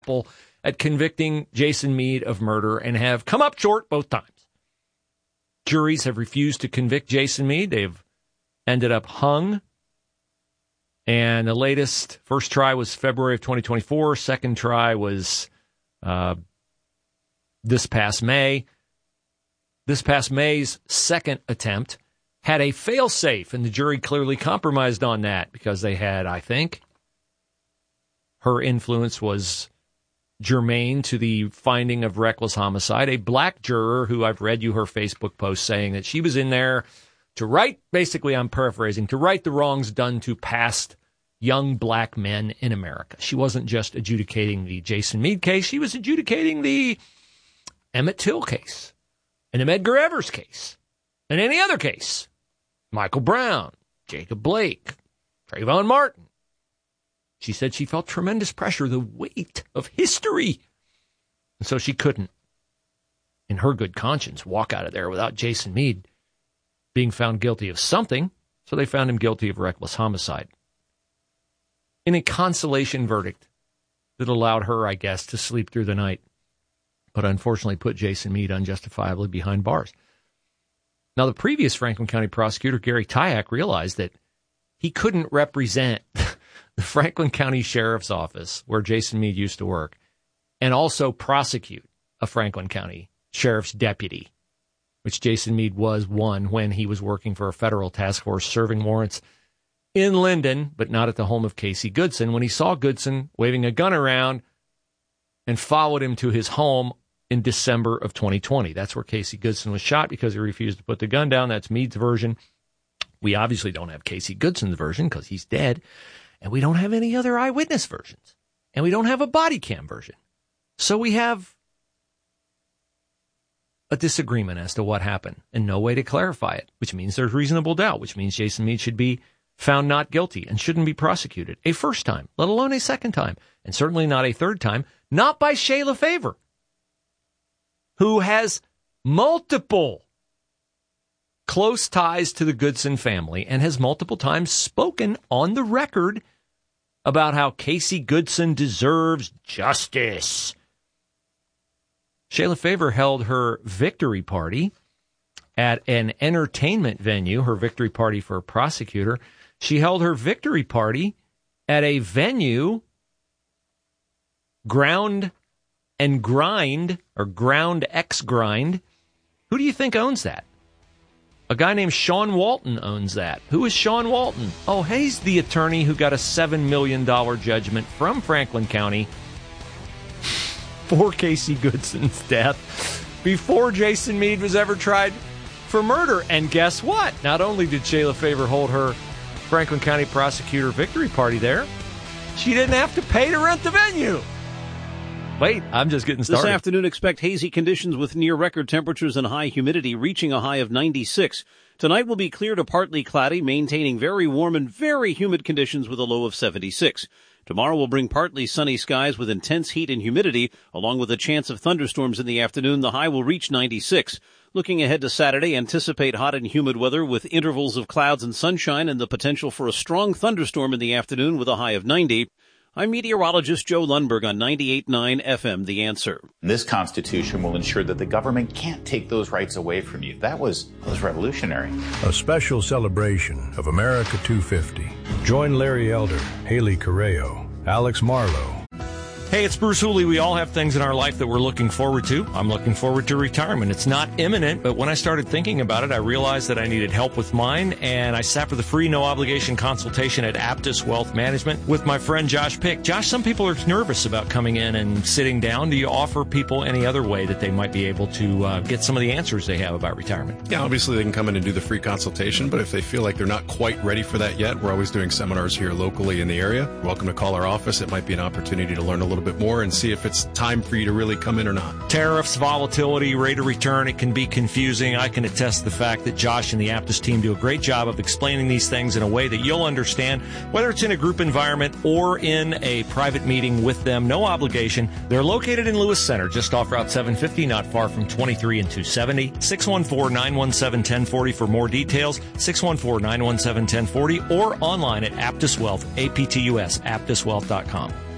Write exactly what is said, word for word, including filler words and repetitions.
at convicting Jason Meade of murder and have come up short both times. Juries have refused to convict Jason Meade. They've ended up hung. And the latest, first try was February of twenty twenty-four. Second try was uh, this past May. This past May's second attempt had a fail-safe, and the jury clearly compromised on that because they had, I think, her influence was germane to the finding of reckless homicide. A black juror who I've read you her Facebook post saying that she was in there to right, basically I'm paraphrasing, to right the wrongs done to past young black men in America. She wasn't just adjudicating the Jason Meade case, she was adjudicating the Emmett Till case, and the Medgar Evers case, and any other case. Michael Brown, Jacob Blake, Trayvon Martin. She said she felt tremendous pressure, the weight of history. And so she couldn't, in her good conscience, walk out of there without Jason Meade being found guilty of something. So they found him guilty of reckless homicide. In a consolation verdict that allowed her, I guess, to sleep through the night, but unfortunately put Jason Meade unjustifiably behind bars. Now, the previous Franklin County prosecutor, Gary Tyack, realized that he couldn't represent the Franklin County Sheriff's Office, where Jason Meade used to work, and also prosecute a Franklin County Sheriff's deputy, which Jason Meade was one when he was working for a federal task force serving warrants in Linden, but not at the home of Casey Goodson, when he saw Goodson waving a gun around and followed him to his home in December of twenty twenty. That's where Casey Goodson was shot because he refused to put the gun down. That's Meade's version. We obviously don't have Casey Goodson's version because he's dead. And we don't have any other eyewitness versions. And we don't have a body cam version. So we have a disagreement as to what happened and no way to clarify it, which means there's reasonable doubt, which means Jason Meade should be found not guilty and shouldn't be prosecuted a first time, let alone a second time, and certainly not a third time, not by Shayla Favor, who has multiple close ties to the Goodson family and has multiple times spoken on the record about how Casey Goodson deserves justice. Shayla Favor held her victory party at an entertainment venue, her victory party for a prosecutor. She held her victory party at a venue, Ground and Grind, or Ground X Grind. Who do you think owns that? A guy named Sean Walton owns that. Who is Sean Walton? Oh, he's the attorney who got a seven million dollars judgment from Franklin County for Casey Goodson's death before Jason Meade was ever tried for murder. And guess what? Not only did Shayla Favor hold her Franklin County prosecutor victory party there, she didn't have to pay to rent the venue. Wait, I'm just getting started. This afternoon, expect hazy conditions with near-record temperatures and high humidity, reaching a high of ninety-six. Tonight will be clear to partly cloudy, maintaining very warm and very humid conditions with a low of seventy-six. Tomorrow will bring partly sunny skies with intense heat and humidity, along with a chance of thunderstorms in the afternoon. The high will reach ninety-six. Looking ahead to Saturday, anticipate hot and humid weather with intervals of clouds and sunshine and the potential for a strong thunderstorm in the afternoon with a high of ninety. I'm meteorologist Joe Lundberg on ninety-eight point nine F M, The Answer. This Constitution will ensure that the government can't take those rights away from you. That was, that was revolutionary. A special celebration of America two fifty. Join Larry Elder, Haley Correo, Alex Marlowe. Hey, it's Bruce Hooley. We all have things in our life that we're looking forward to. I'm looking forward to retirement. It's not imminent, but when I started thinking about it, I realized that I needed help with mine, and I sat for the free, no-obligation consultation at Aptus Wealth Management with my friend Josh Pick. Josh, some people are nervous about coming in and sitting down. Do you offer people any other way that they might be able to uh, get some of the answers they have about retirement? Yeah, obviously they can come in and do the free consultation, but if they feel like they're not quite ready for that yet, we're always doing seminars here locally in the area. You're welcome to call our office. It might be an opportunity to learn a little bit more and see if it's time for you to really come in or not. Tariffs, volatility, rate of return, it can be confusing. I can attest to the fact that Josh and the Aptus team do a great job of explaining these things in a way that you'll understand, whether it's in a group environment or in a private meeting with them. No obligation. They're located in Lewis Center, just off Route seven fifty, not far from twenty-three and two seventy. six one four, nine one seven, one zero four zero for more details. six one four, nine one seven, one zero four zero or online at Aptus Wealth, A P T U S, aptus wealth dot com.